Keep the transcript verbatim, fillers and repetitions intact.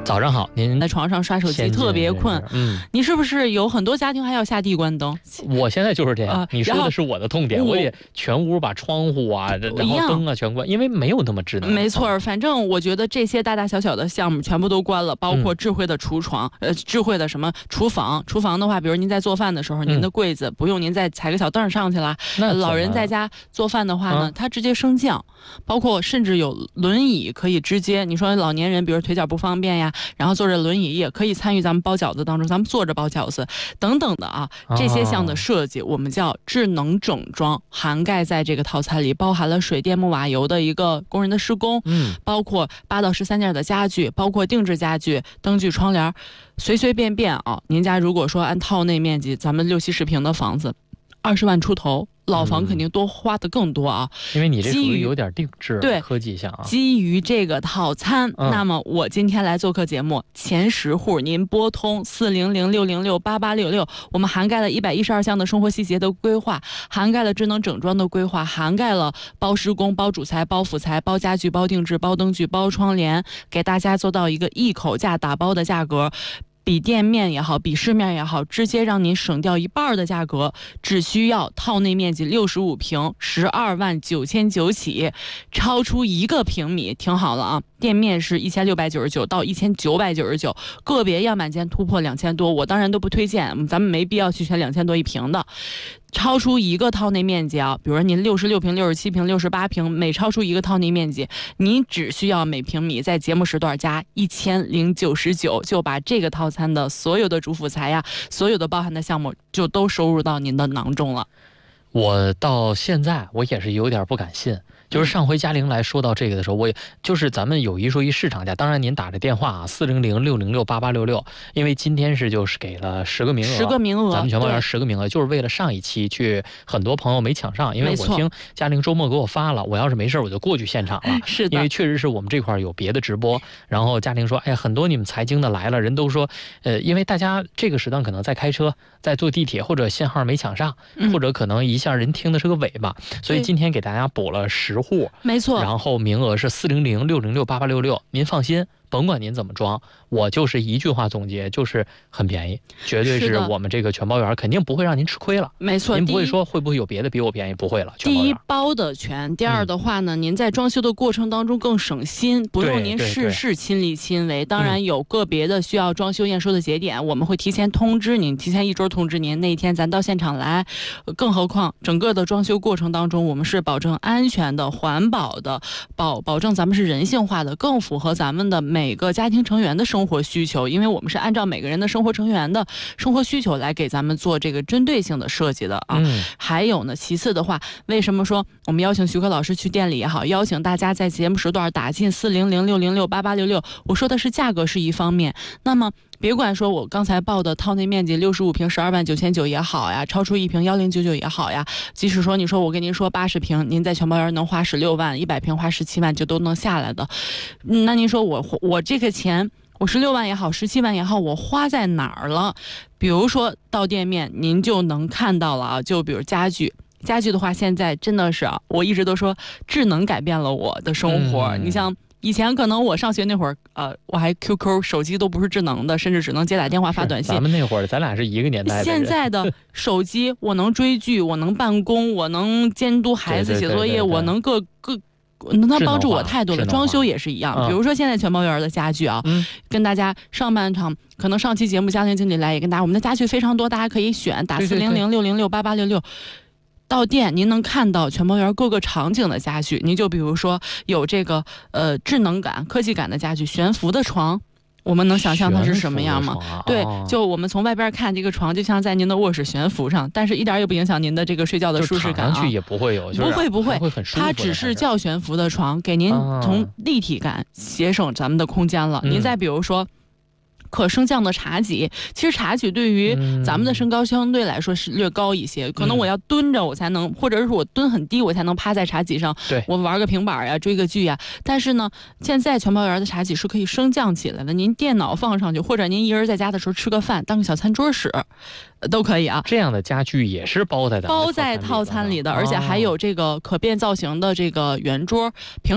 早上好，您在床上刷手机特别困， 嗯， 你是不是有很多家庭还要下地关灯？ 我现在就是这样。呃、你说的是我的痛点，我也全屋把窗户啊，然后灯啊全关，因为没有那么智能。 没错，反正我觉得这些大大小小的项目全部都关了，包括智慧的橱窗，嗯、呃，智慧的什么厨房。厨房的话，比如您在做饭的时候，嗯、您的柜子不用您再踩个小凳上去了。 那老人在家做饭的话呢，它、啊、直接升降，包括甚至有轮椅可以直接，你说老年人比如腿脚不方便呀，然后坐着轮椅也可以参与咱们包饺子当中，咱们坐着包饺子等等的啊，这些项的设计、哦、我们叫智能整装，涵盖在这个套餐里，包含了水电木瓦油的一个工人的施工，嗯，包括八到十三件的家具，包括定制家具、灯具、窗帘，随随便便啊，您家如果说按套内面积，咱们六七十平的房子，二十万出头。老房肯定多花的更多啊， 因为你这属于有点定制对科技项啊。 基于这个套餐、嗯，那么我今天来做客节目，前十户您拨通四零零六零六八八六六，我们涵盖了一百一十二项的生活细节的规划，涵盖了智能整装的规划，涵盖了包施工、包主材、包辅材、包家具、包定制、包灯具、包窗帘，给大家做到一个一口价打包的价格。比店面也好，比市面也好，直接让您省掉一半的价格，只需要套内面积六十五平，十二万九千九起，超出一个平米，听好了啊，店面是一千六百九十九到一千九百九十九，个别样板间突破两千多，我当然都不推荐，咱们没必要去选两千多一平的。超出一个套内面积啊，比如说您六十六平、六十七平、六十八平，每超出一个套内面积，您只需要每平米在节目时段加一千零九十九，就把这个套餐的所有的主辅材呀，所有的包含的项目就都收入到您的囊中了。 我到现在我也是有点不敢信。就是上回嘉玲来说到这个的时候，我也就是咱们有一说一市场价，当然您打着电话啊，四零零六零六八八六六，因为今天是就是给了十个名额， 十个名额， 咱们全包园十个名额，就是为了上一期去很多朋友没抢上，因为我听嘉玲周末给我发了，我要是没事我就过去现场了， 是的， 因为确实是我们这块有别的直播，然后嘉玲说，哎，很多你们财经的来了，人都说，呃，因为大家这个时段可能在开车，在坐地铁，或者信号没抢上，嗯、或者可能一下人听的是个尾巴，所以今天给大家补了十户， 没错。 然后名额是四零零六零六八八六六，您放心，甭管您怎么装，我就是一句话总结，就是很便宜，绝对是我们这个全包园肯定不会让您吃亏了。 没错， 您不会说会不会有别的比我便宜，不会了。 第一包的全，第二的话呢、嗯，您在装修的过程当中更省心，不用您事事亲力亲为。当然有个别的需要装修验收的节点、嗯，我们会提前通知您，提前一周通知您，那一天咱到现场来。更何况整个的装修过程当中，我们是保证安全的、环保的，保保证咱们是人性化的，更符合咱们的每个家庭成员的生活需求，因为我们是按照每个人的生活成员的生活需求来给咱们做这个针对性的设计的啊。嗯、还有呢，其次的话，为什么说我们邀请徐克老师去店里也好，邀请大家在节目时段打进四零零六零六八八六六，我说的是价格是一方面，那么别管说我刚才报的套内面积六十五平十二万九千九也好呀，超出一平幺零九九也好呀，即使说你说我跟您说八十平，您在全包园能花十六万，一百平花十七万就都能下来的，嗯、那您说我我这个钱。我十六万也好，十七万也好，我花在哪儿了？比如说到店面，您就能看到了啊。就比如家具，家具的话，现在真的是啊，我一直都说智能改变了我的生活。嗯、你像以前可能我上学那会儿，呃，我还 Q Q 手机都不是智能的，甚至只能接打电话、发短信。 咱们那会儿，咱俩是一个年代的人。 现在的手机，我能追剧，我能办公，我能监督孩子写作业，我能各各。它帮助我太多了，装修也是一样。嗯、比如说现在全包园的家具啊、嗯，跟大家上半场可能上期节目家庭经理来也跟大家，我们的家具非常多，大家可以选打四零零六零六八八六六。到店您能看到全包园各个场景的家具，您就比如说有这个呃智能感、科技感的家具，悬浮的床。我们能想象它是什么样吗？ 啊、 对，就我们从外边看这个床，就像在您的卧室悬浮上，但是一点也不影响您的这个睡觉的舒适感啊。 上去也不会有， 不会不会， 会很舒服。 它只是叫悬浮的床，给您从立体感节省咱们的空间了。嗯、您再比如说。可升降的茶几，其实茶几对于咱们的身高相对来说是略高一些，嗯、可能我要蹲着我才能，或者是我蹲很低我才能趴在茶几上， 对， 我玩个平板呀，追个剧呀。但是呢，现在全包园的茶几是可以升降起来的，您电脑放上去，或者您一人在家的时候吃个饭，当个小餐桌使。都可以啊， 这样的家具也是包在包在套餐里的，而且还有这个可变造型的这个圆桌，平